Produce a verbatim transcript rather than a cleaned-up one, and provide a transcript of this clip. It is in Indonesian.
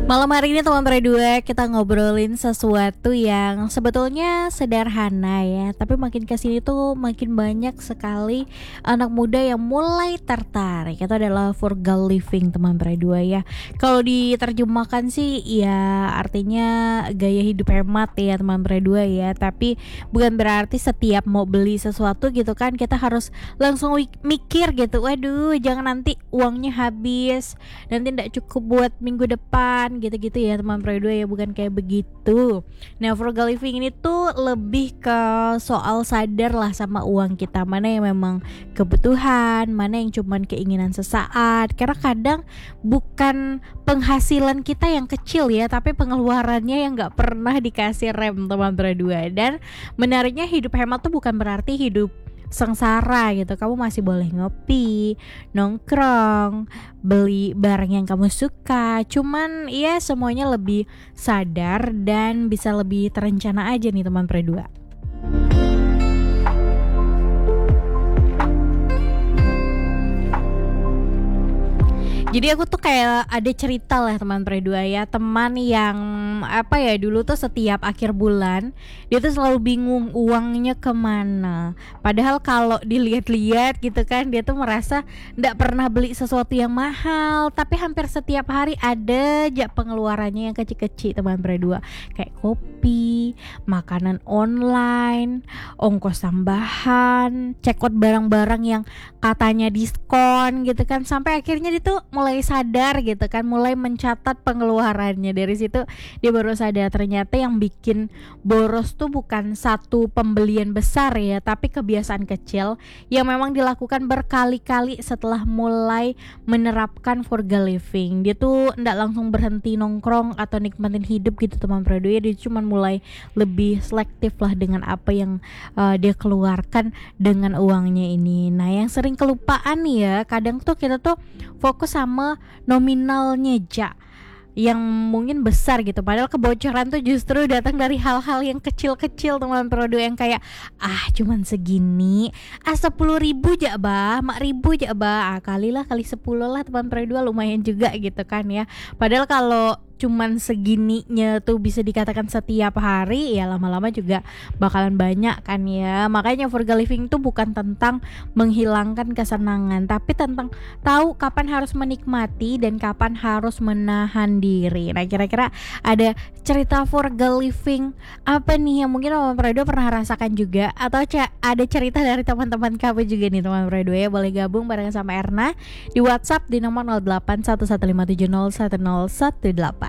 Malam hari ini teman berdua kita ngobrolin sesuatu yang sebetulnya sederhana ya, tapi makin kesini tuh makin banyak sekali anak muda yang mulai tertarik. Itu adalah frugal living teman berdua ya. Kalau diterjemahkan sih ya artinya gaya hidup hemat ya teman berdua ya. Tapi bukan berarti setiap mau beli sesuatu gitu kan kita harus langsung mikir gitu, waduh jangan nanti uangnya habis, nanti tidak cukup buat minggu depan gitu-gitu ya teman berdua ya, bukan kayak begitu. Nah, frugal living ini tuh lebih ke soal sadar lah sama uang kita, mana yang memang kebutuhan, mana yang cuman keinginan sesaat. Karena kadang bukan penghasilan kita yang kecil ya, tapi pengeluarannya yang gak pernah dikasih rem teman berdua. Dan menariknya hidup hemat tuh bukan berarti hidup sengsara gitu. Kamu masih boleh ngopi, nongkrong, beli barang yang kamu suka. Cuman ya semuanya lebih sadar dan bisa lebih terencana aja nih teman berdua. Jadi aku tuh kayak ada cerita lah teman berdua ya, teman yang apa ya dulu tuh setiap akhir bulan dia tuh selalu bingung uangnya kemana. Padahal kalau dilihat-lihat gitu kan dia tuh merasa nggak pernah beli sesuatu yang mahal, tapi hampir setiap hari ada aja pengeluarannya yang kecil-kecil teman berdua, kayak kopi, makanan online, ongkos tambahan, check out barang-barang yang katanya diskon gitu kan, sampai akhirnya dia tuh mulai sadar gitu kan, mulai mencatat pengeluarannya. Dari situ dia baru sadar ternyata yang bikin boros tuh bukan satu pembelian besar ya, tapi kebiasaan kecil yang memang dilakukan berkali-kali setelah mulai menerapkan frugal living. Dia tuh nggak langsung berhenti nongkrong atau nikmatin hidup gitu teman berdua, dia cuma mulai lebih selektif lah dengan apa yang uh, dia keluarkan dengan uangnya ini. Nah, yang sering kelupaan nih ya, kadang tuh kita tuh fokus sama nominalnya aja yang mungkin besar gitu, padahal kebocoran tuh justru datang dari hal-hal yang kecil-kecil teman produk, yang kayak ah cuman segini, ah sepuluh ribu aja bah, mak ribu aja bah, ah kali lah kali sepuluh lah teman produk, lumayan juga gitu kan ya. Padahal kalau cuman segininya tuh bisa dikatakan setiap hari, ya lama-lama juga bakalan banyak kan ya. Makanya frugal living tuh bukan tentang menghilangkan kesenangan, tapi tentang tahu kapan harus menikmati dan kapan harus menahan diri. Nah, kira-kira ada cerita frugal living apa nih yang mungkin teman Fredo pernah rasakan juga, atau c- ada cerita dari teman-teman kamu juga nih teman Fredo ya, boleh gabung bareng sama Erna di WhatsApp di nomor nol delapan satu satu lima tujuh nol satu nol satu delapan.